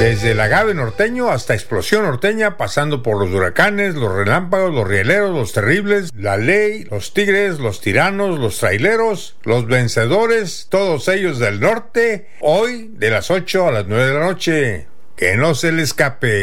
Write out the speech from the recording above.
Desde el agave norteño hasta explosión norteña, pasando por los huracanes, los relámpagos, los rieleros, los terribles, la ley, los tigres, los tiranos, los traileros, los vencedores, todos ellos del norte, hoy de las 8 a las 9 de la noche. Que no se le escape.